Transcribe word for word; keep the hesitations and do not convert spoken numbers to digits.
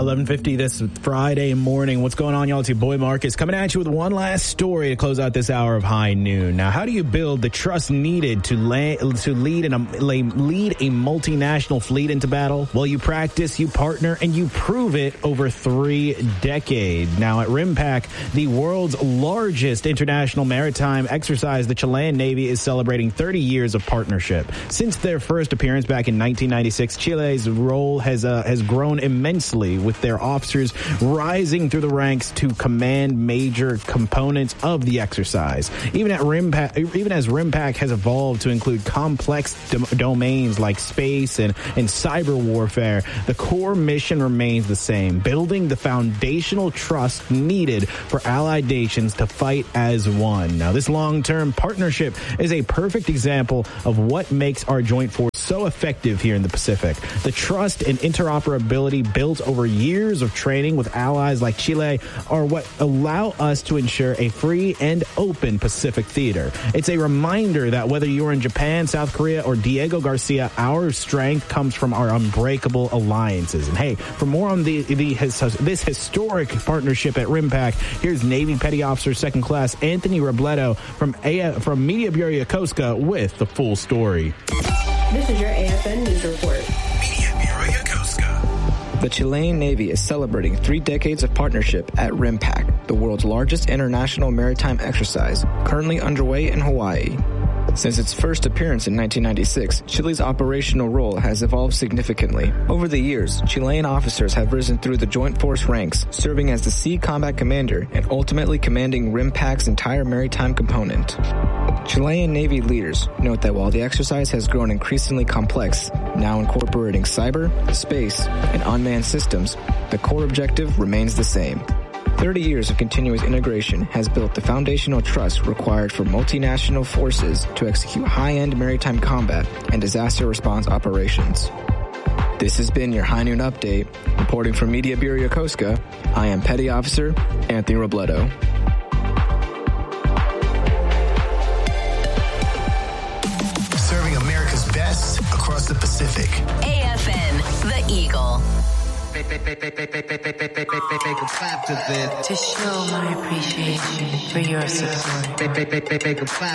eleven fifty this Friday morning. What's going on, y'all? It's your boy Marcus coming at you with one last story to close out this hour of High Noon. Now, how do you build the trust needed to lay, to lead, in a, lead a multinational fleet into battle? Well, you practice, you partner, and you prove it over three decades. Now, at RIMPAC, the world's largest international maritime exercise, the Chilean Navy is celebrating thirty years of partnership. Since their first appearance back in nineteen ninety-six, Chile's role has uh, has grown immensely, with their officers rising through the ranks to command major components of the exercise. Even at RIMPAC, even as RIMPAC has evolved to include complex dom- domains like space and, and cyber warfare, the core mission remains the same: building the foundational trust needed for allied nations to fight as one. Now, this long-term partnership is a perfect example of what makes our joint force so effective here in the Pacific. The trust and interoperability built over years of training with allies like Chile are what allow us to ensure a free and open Pacific theater. It's a reminder that whether you're in Japan, South Korea, or Diego Garcia, our strength comes from our unbreakable alliances. And hey, for more on the, the his, this historic partnership at RIMPAC, here's Navy Petty Officer Second Class Anthony Robledo from A- from Media Bureau Yokosuka with the full story. This is your A F N News Report. Media Bureau Yokosuka. The Chilean Navy is celebrating three decades of partnership at RIMPAC, the world's largest international maritime exercise, currently underway in Hawaii. Since its first appearance in nineteen ninety-six, Chile's operational role has evolved significantly. Over the years, Chilean officers have risen through the Joint Force ranks, serving as the Sea Combat Commander and ultimately commanding RIMPAC's entire maritime component. Chilean Navy leaders note that while the exercise has grown increasingly complex, now incorporating cyber, space, and unmanned systems, the core objective remains the same. thirty years of continuous integration has built the foundational trust required for multinational forces to execute high-end maritime combat and disaster response operations. This has been your High Noon Update. Reporting from Media Bureau Yokosuka, I am Petty Officer Anthony Robledo. Serving America's best across the Pacific. A F N, The Eagle. To show my appreciation for your support.